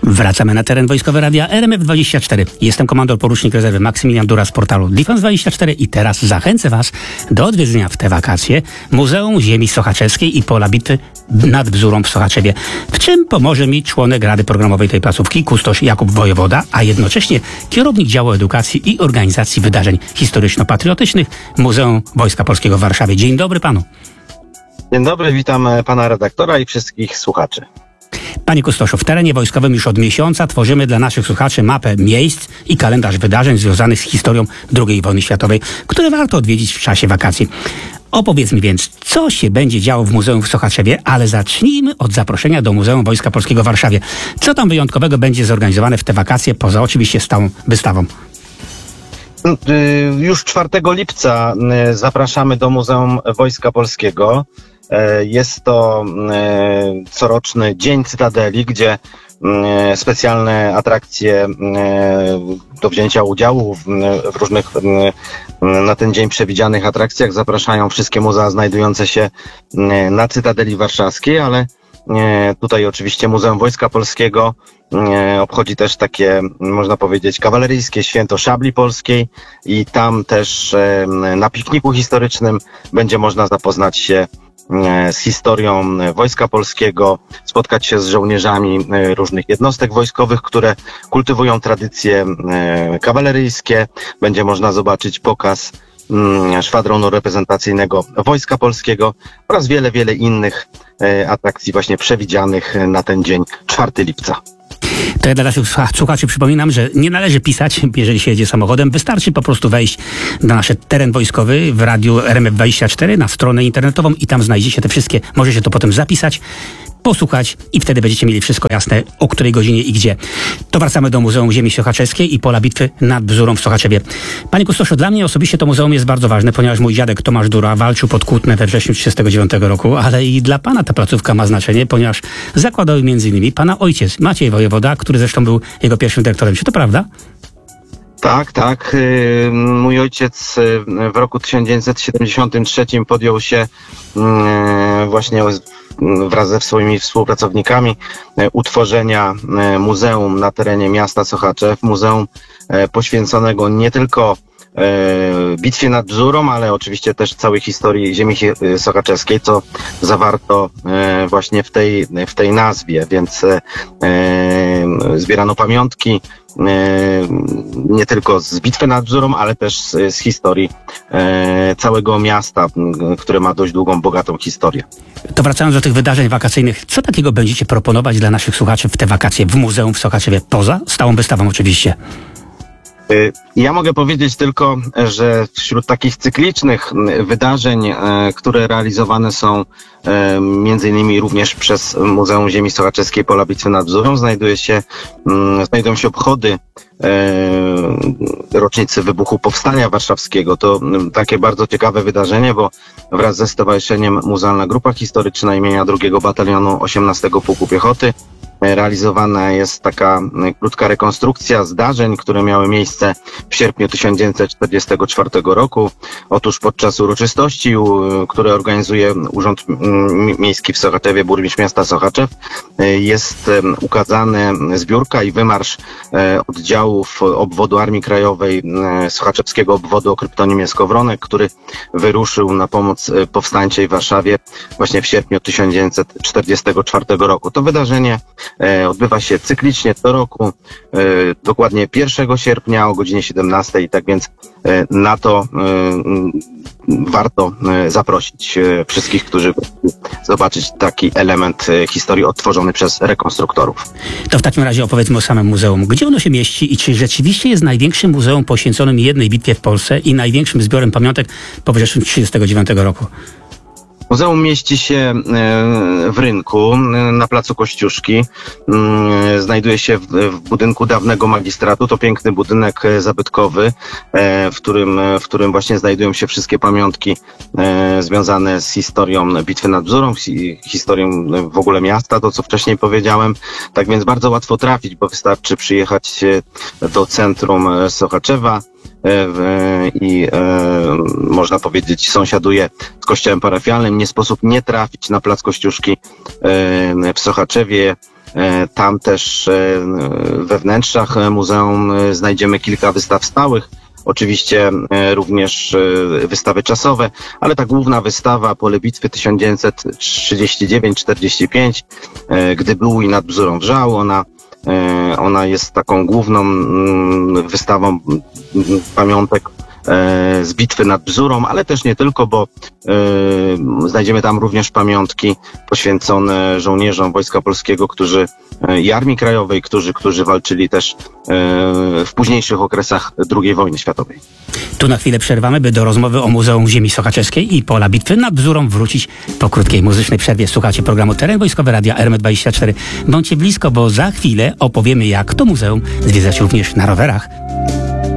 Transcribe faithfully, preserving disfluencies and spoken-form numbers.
Wracamy na teren Wojskowy Radia R M F dwadzieścia cztery. Jestem komandor porucznik rezerwy Maksymilian Dura z portalu Defense dwadzieścia cztery i teraz zachęcę Was do odwiedzenia w te wakacje Muzeum Ziemi Sochaczewskiej i Pola Bitwy nad Bzurą w Sochaczewie. W czym pomoże mi członek Rady Programowej tej placówki, kustosz Jakub Wojewoda, a jednocześnie kierownik działu edukacji i organizacji wydarzeń historyczno-patriotycznych Muzeum Wojska Polskiego w Warszawie. Dzień dobry Panu. Dzień dobry, witam pana redaktora i wszystkich słuchaczy. Panie kustoszu, w terenie wojskowym już od miesiąca tworzymy dla naszych słuchaczy mapę miejsc i kalendarz wydarzeń związanych z historią drugiej wojny światowej, które warto odwiedzić w czasie wakacji. Opowiedz mi więc, co się będzie działo w Muzeum w Sochaczewie, ale zacznijmy od zaproszenia do Muzeum Wojska Polskiego w Warszawie. Co tam wyjątkowego będzie zorganizowane w te wakacje, poza oczywiście stałą wystawą? Już czwartego lipca zapraszamy do Muzeum Wojska Polskiego. Jest to coroczny Dzień Cytadeli, gdzie specjalne atrakcje do wzięcia udziału w różnych na ten dzień przewidzianych atrakcjach zapraszają wszystkie muzea znajdujące się na Cytadeli Warszawskiej, ale tutaj oczywiście Muzeum Wojska Polskiego obchodzi też takie, można powiedzieć, kawaleryjskie święto szabli polskiej i tam też na pikniku historycznym będzie można zapoznać się z historią Wojska Polskiego, spotkać się z żołnierzami różnych jednostek wojskowych, które kultywują tradycje kawaleryjskie. Będzie można zobaczyć pokaz szwadronu reprezentacyjnego Wojska Polskiego oraz wiele, wiele innych atrakcji właśnie przewidzianych na ten dzień, czwartego lipca. To ja dla naszych słuchaczy przypominam, że nie należy pisać, jeżeli się jedzie samochodem. Wystarczy po prostu wejść na nasz teren wojskowy w radiu R M F dwadzieścia cztery, na stronę internetową i tam znajdziecie te wszystkie, możecie to potem zapisać, posłuchać i wtedy będziecie mieli wszystko jasne, o której godzinie i gdzie. To wracamy do Muzeum Ziemi Sochaczewskiej i Pola Bitwy nad Bzurą w Sochaczewie. Panie kustoszu, dla mnie osobiście to muzeum jest bardzo ważne, ponieważ mój dziadek Tomasz Dura walczył pod Kutnem we wrześniu tysiąc dziewięćset trzydziestego dziewiątego roku, ale i dla pana ta placówka ma znaczenie, ponieważ zakładał między innymi pana ojciec, Maciej Wojewoda, który zresztą był jego pierwszym dyrektorem. Czy to prawda? Tak, tak. Mój ojciec w roku tysiąc dziewięćset siedemdziesiątym trzecim podjął się właśnie wraz ze swoimi współpracownikami utworzenia muzeum na terenie miasta Sochaczew. Muzeum poświęconego nie tylko bitwie nad Bzurą, ale oczywiście też całej historii ziemi sochaczewskiej, co zawarto właśnie w tej, w tej nazwie, więc zbierano pamiątki nie tylko z bitwy nad Bzurą, ale też z, z historii całego miasta, które ma dość długą, bogatą historię. To wracając do tych wydarzeń wakacyjnych, co takiego będziecie proponować dla naszych słuchaczy w te wakacje w Muzeum w Sochaczewie, poza stałą wystawą oczywiście? Ja mogę powiedzieć tylko, że wśród takich cyklicznych wydarzeń, które realizowane są między innymi również przez Muzeum Ziemi Sochaczewskiej Pola Bitwy nad Bzurą, znajduje się, znajdują się obchody rocznicy wybuchu Powstania Warszawskiego. To takie bardzo ciekawe wydarzenie, bo wraz ze Stowarzyszeniem Muzealna Grupa Historyczna imienia drugiego Batalionu osiemnastego Pułku Piechoty realizowana jest taka krótka rekonstrukcja zdarzeń, które miały miejsce w sierpniu tysiąc dziewięćset czterdziestego czwartego roku. Otóż podczas uroczystości, które organizuje Urząd Miejski w Sochaczewie, burmistrz miasta Sochaczew, jest ukazana zbiórka i wymarsz oddziałów obwodu Armii Krajowej Sochaczewskiego obwodu o kryptonimie Skowronek, który wyruszył na pomoc powstańczej w Warszawie właśnie w sierpniu tysiąc dziewięćset czterdziestego czwartego roku. To wydarzenie odbywa się cyklicznie co roku, dokładnie pierwszego sierpnia o godzinie siedemnastej, tak więc na to warto zaprosić wszystkich, którzy zobaczyć taki element historii odtworzony przez rekonstruktorów. To w takim razie opowiedzmy o samym muzeum. Gdzie ono się mieści i czy rzeczywiście jest największym muzeum poświęconym jednej bitwie w Polsce i największym zbiorem pamiątek po wrześniu tysiąc dziewięćset trzydziestego dziewiątego roku? Muzeum mieści się w Rynku, na placu Kościuszki. Znajduje się w budynku dawnego magistratu. To piękny budynek zabytkowy, w którym, w którym właśnie znajdują się wszystkie pamiątki związane z historią bitwy nad Bzurą, historią w ogóle miasta, to co wcześniej powiedziałem. Tak więc bardzo łatwo trafić, bo wystarczy przyjechać do centrum Sochaczewa i można powiedzieć sąsiaduje z kościołem parafialnym. Nie sposób nie trafić na plac Kościuszki w Sochaczewie. Tam też we wnętrzach muzeum znajdziemy kilka wystaw stałych. Oczywiście również wystawy czasowe, ale ta główna wystawa Pole bitwy tysiąc dziewięćset trzydziesty dziewiąty czterdziesty piąty, gdy był i nad Bzurą wrzał, ona, ona jest taką główną wystawą pamiątek z bitwy nad Bzurą, ale też nie tylko, bo y, znajdziemy tam również pamiątki poświęcone żołnierzom Wojska Polskiego, którzy i Armii Krajowej, którzy, którzy walczyli też y, w późniejszych okresach drugiej wojny światowej. Tu na chwilę przerwamy, by do rozmowy o Muzeum Ziemi Sochaczeskiej i Pola Bitwy nad Bzurą wrócić po krótkiej muzycznej przerwie. Słuchacie programu Teren Wojskowy Radia R M F dwadzieścia cztery. Bądźcie blisko, bo za chwilę opowiemy, jak to muzeum zwiedzać również na rowerach.